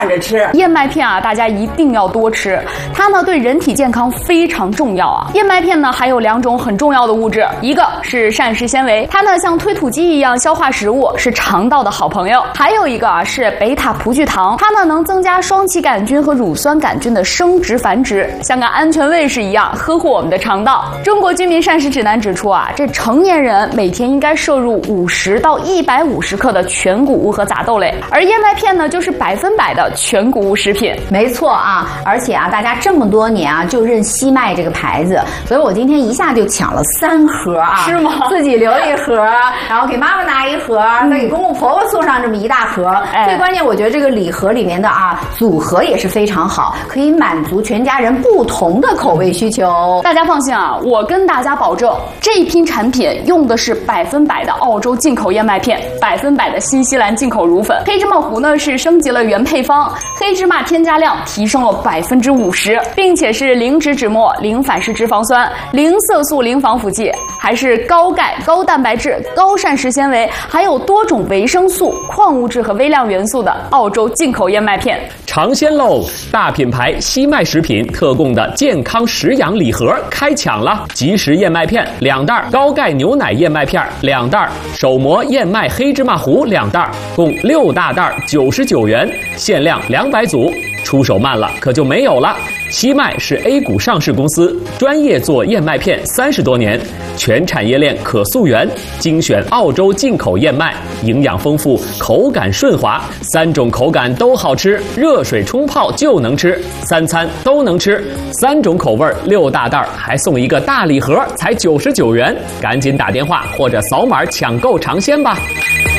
着吃。 燕麦片啊，大家一定要多吃，它呢对人体健康非常重要啊。燕麦片呢还有2种很重要的物质，一个是膳食纤维，它呢像推土机一样消化食物，是肠道的好朋友；还有一个啊是贝塔葡聚糖，它呢能增加双歧杆菌和乳酸杆菌的生殖繁殖，像个安全卫士一样呵护我们的肠道。中国居民膳食指南指出啊，这成年人每天应该摄入50到150克的全谷物和杂豆类，而燕麦片呢就是100%的全谷物食品。 没错啊，而且啊，大家这么多年啊就认西麦这个牌子，所以我今天一下就抢了3盒啊， 是吗？ 自己留1盒，然后给妈妈拿1盒，再给公公婆婆送上这么一大盒。最关键，我觉得这个礼盒里面的啊组合也是非常好，可以满足全家人不同的口味需求。 大家放心啊，我跟大家保证，这一批产品用的是100%的澳洲进口燕麦片，100%的新西兰进口乳粉。黑芝麻糊呢是升级了原配方，黑芝麻添加量提升了50%，并且是零脂脂末、零反式脂肪酸、零色素、零防腐剂，还是高钙、高蛋白质、高膳食纤维，还有多种维生素、矿物质和微量元素的澳洲进口燕麦片。 尝鲜喽！大品牌西麦食品特供的健康食养礼盒开抢了，即食燕麦片2袋，高钙牛奶燕麦片2袋，手磨燕麦黑芝麻糊2袋，共6大袋，99元，限量200组。出手慢了可就没有了。西麦是 A 股上市公司，专业做燕麦片30多年，全产业链可溯源，精选澳洲进口燕麦，营养丰富，口感顺滑，3种口感都好吃，热水冲泡就能吃，3餐都能吃，3种口味6大袋，还送一个大礼盒，才99元，赶紧打电话或者扫码抢购尝鲜吧。